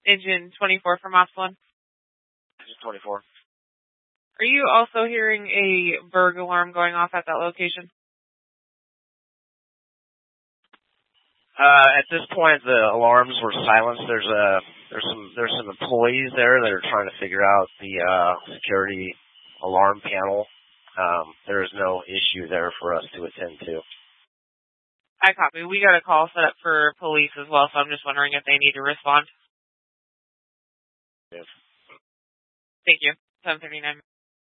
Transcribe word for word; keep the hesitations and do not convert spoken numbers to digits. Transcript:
Engine twenty-four from Ops one. Engine twenty-four. Are you also hearing a burg alarm going off at that location? Uh, at this point, the alarms were silenced. There's a there's some there's some employees there that are trying to figure out the uh, security alarm panel. Um, there is no issue there for us to attend to. I copy. We got a call set up for police as well, so I'm just wondering if they need to respond. Yes. Thank you. seven thirty-nine.